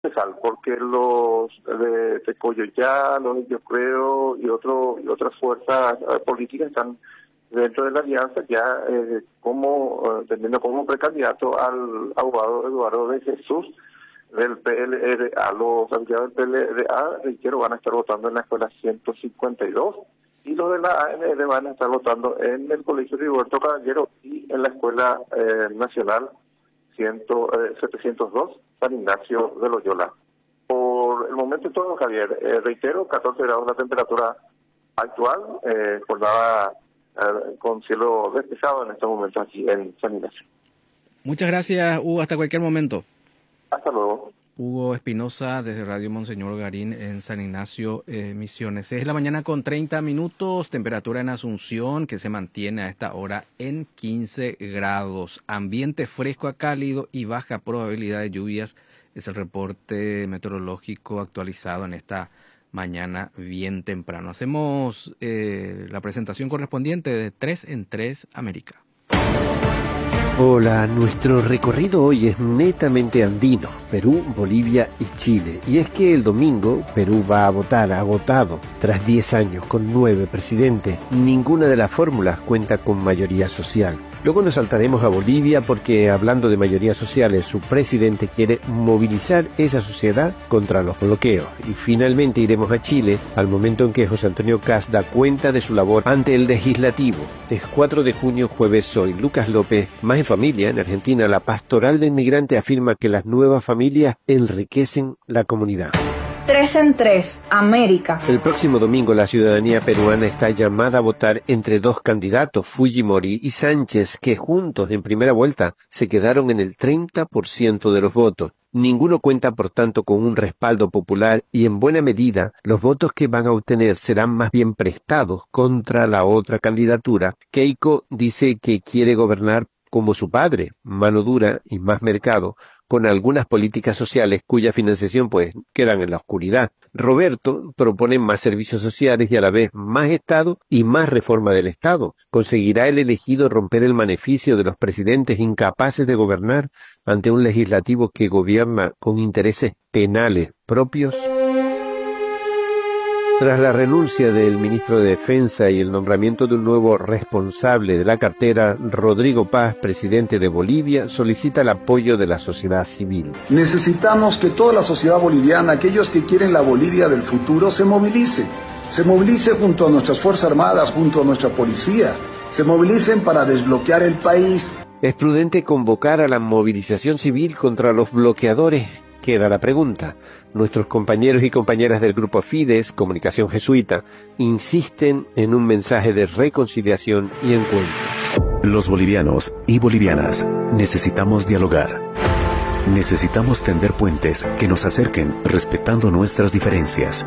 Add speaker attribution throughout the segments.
Speaker 1: especial, porque los de Coyoyá, los de Yo Creo y otras fuerzas políticas están dentro de la alianza ya teniendo como precandidato al abogado Eduardo de Jesús del PLRA. Los afiliados del PLRA, reitero, van a estar votando en la escuela 152 y los de la ANR van a estar votando en el Colegio Rigoberto Caballero y en la Escuela Nacional 702 San Ignacio de Loyola. Por el momento todo, Javier, reitero, 14 grados la temperatura actual, jornada con cielo despejado en estos momentos aquí en San Ignacio.
Speaker 2: Muchas gracias, Hugo, hasta cualquier momento.
Speaker 1: Hasta luego.
Speaker 2: Hugo Espinosa desde Radio Monseñor Garín en San Ignacio, Misiones. 6 de la mañana con 30 minutos, temperatura en Asunción que se mantiene a esta hora en 15 grados. Ambiente fresco a cálido y baja probabilidad de lluvias es el reporte meteorológico actualizado en esta mañana bien temprano. Hacemos la presentación correspondiente de 3 en 3 América.
Speaker 3: Hola, nuestro recorrido hoy es netamente andino, Perú, Bolivia y Chile. Y es que el domingo Perú va a votar agotado. Tras 10 años con 9 presidentes, ninguna de las fórmulas cuenta con mayoría social. Luego nos saltaremos a Bolivia porque, hablando de mayorías sociales, su presidente quiere movilizar esa sociedad contra los bloqueos. Y finalmente iremos a Chile, al momento en que José Antonio Kast da cuenta de su labor ante el Legislativo. Es 4 de junio, jueves, soy Lucas López. Más en familia, en Argentina, la Pastoral del Migrante afirma que las nuevas familias enriquecen la comunidad.
Speaker 4: 3 en 3, América.
Speaker 3: El próximo domingo la ciudadanía peruana está llamada a votar entre dos candidatos, Fujimori y Sánchez, que juntos en primera vuelta se quedaron en el 30% de los votos. Ninguno cuenta, por tanto, con un respaldo popular y, en buena medida, los votos que van a obtener serán más bien prestados contra la otra candidatura. Keiko dice que quiere gobernar como su padre, mano dura y más mercado, con algunas políticas sociales cuya financiación quedan en la oscuridad. Roberto propone más servicios sociales y a la vez más Estado y más reforma del Estado. ¿Conseguirá el elegido romper el maleficio de los presidentes incapaces de gobernar ante un legislativo que gobierna con intereses penales propios? Tras la renuncia del ministro de Defensa y el nombramiento de un nuevo responsable de la cartera, Rodrigo Paz, presidente de Bolivia, solicita el apoyo de la sociedad civil.
Speaker 5: Necesitamos que toda la sociedad boliviana, aquellos que quieren la Bolivia del futuro, se movilice junto a nuestras Fuerzas Armadas, junto a nuestra policía, se movilicen para desbloquear el país.
Speaker 3: ¿Es prudente convocar a la movilización civil contra los bloqueadores? Queda la pregunta. Nuestros compañeros y compañeras del grupo Fides, Comunicación Jesuita, insisten en un mensaje de reconciliación y encuentro.
Speaker 6: Los bolivianos y bolivianas necesitamos dialogar. Necesitamos tender puentes que nos acerquen respetando nuestras diferencias.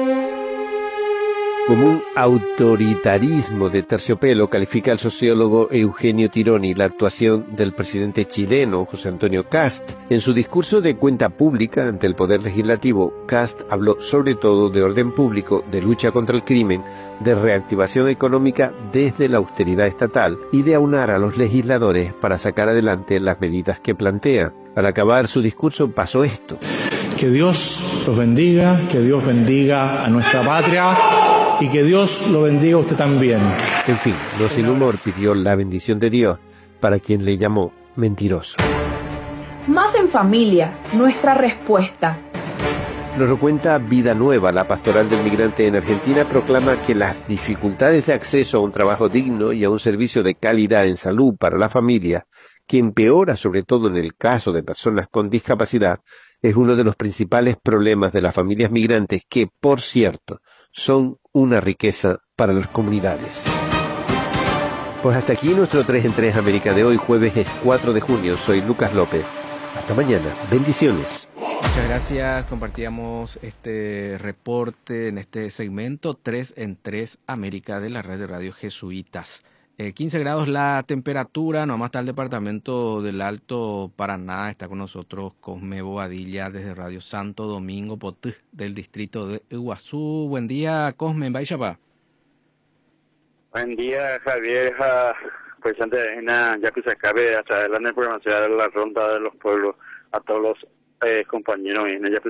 Speaker 3: Como un autoritarismo de terciopelo, califica el sociólogo Eugenio Tironi la actuación del presidente chileno José Antonio Kast. En su discurso de cuenta pública ante el Poder Legislativo, Kast habló sobre todo de orden público, de lucha contra el crimen, de reactivación económica desde la austeridad estatal y de aunar a los legisladores para sacar adelante las medidas que plantea. Al acabar su discurso pasó esto.
Speaker 7: Que Dios los bendiga, que Dios bendiga a nuestra patria y que Dios lo bendiga a usted también.
Speaker 3: En fin, no sin humor pidió la bendición de Dios para quien le llamó mentiroso.
Speaker 4: Más en familia, nuestra respuesta.
Speaker 3: Nos lo cuenta Vida Nueva. La Pastoral del Migrante en Argentina proclama que las dificultades de acceso a un trabajo digno y a un servicio de calidad en salud para la familia, que empeora sobre todo en el caso de personas con discapacidad, es uno de los principales problemas de las familias migrantes que, por cierto, son una riqueza para las comunidades. Pues hasta aquí nuestro 3 en 3 América de hoy, jueves es 4 de junio. Soy Lucas López. Hasta mañana. Bendiciones.
Speaker 2: Muchas gracias. Compartíamos este reporte en este segmento 3 en 3 América de la red de radio Jesuitas. 15 grados la temperatura, nomás está el departamento del Alto Paraná, está con nosotros Cosme Bobadilla desde Radio Santo Domingo Potí del distrito de Iguazú. Buen día, Cosme, en Baixapa.
Speaker 8: Buen día, Javier, pues antes de nada, ya que se acabe hasta adelante el programa, se da la ronda de los pueblos a todos los compañero en ella